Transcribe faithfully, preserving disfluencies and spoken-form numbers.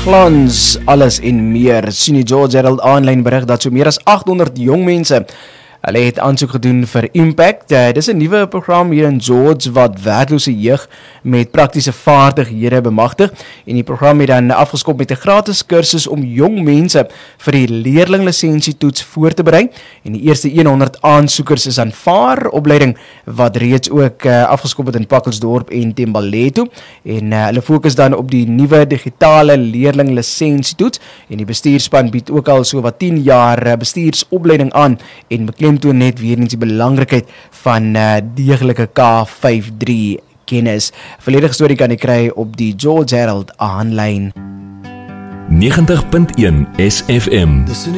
glans, alles en meer. Sien die George Herald aanlyn berig dat so meer as agthonderd jong mense hulle het aansoek gedoen vir Impact. Uh, dis 'n nuwe program hier in George wat werklose jeug met praktiese vaardighede bemagtig. En die program het dan afgeskop met 'n gratis kursus om jong mense vir die leerlinglisiensietoets voor te berei. En die eerste honderd aansoekers is aanvaar, opleiding wat reeds ook uh, afgeskop het in Pakkelsdorp en Thembalethu. En uh, hulle fokus dan op die nuwe digitale leerlinglisiensietoets. En die bestuurspan bied ook al so wat tien jaar uh, bestuursopleiding aan en beklemtoon net weer eens die belangrikheid van uh, deeglike K vyf drie kennis. Volledige storie kan jy kry op die George Herald aanlyn. negentig punt een S F M